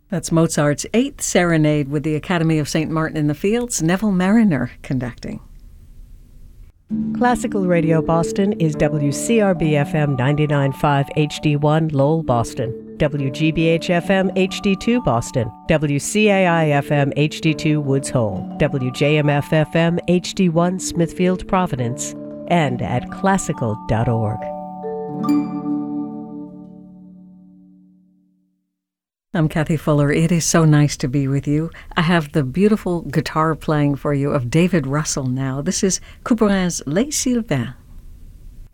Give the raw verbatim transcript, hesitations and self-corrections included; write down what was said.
That's Mozart's Eighth Serenade with the Academy of Saint Martin in the Fields, Neville Mariner conducting. Classical Radio Boston is W C R B F M ninety-nine point five H D one Lowell, Boston, W G B H F M H D two Boston, W C A I F M H D two Woods Hole, W J M F F M H D one Smithfield, Providence, and at classical dot org. I'm Kathy Fuller. It is so nice to be with you. I have the beautiful guitar playing for you of David Russell now. This is Couperin's Les Sylvains.